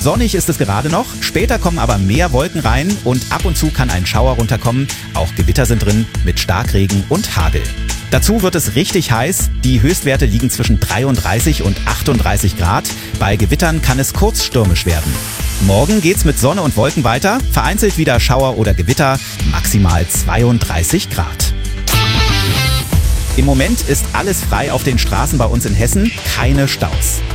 Sonnig ist es gerade noch, später kommen aber mehr Wolken rein und ab und zu kann ein Schauer runterkommen. Auch Gewitter sind drin mit Starkregen und Hagel. Dazu wird es richtig heiß. Die Höchstwerte liegen zwischen 33 und 38 Grad. Bei Gewittern kann es kurzstürmisch werden. Morgen geht's mit Sonne und Wolken weiter. Vereinzelt wieder Schauer oder Gewitter. Maximal 32 Grad. Im Moment ist alles frei auf den Straßen bei uns in Hessen. Keine Staus.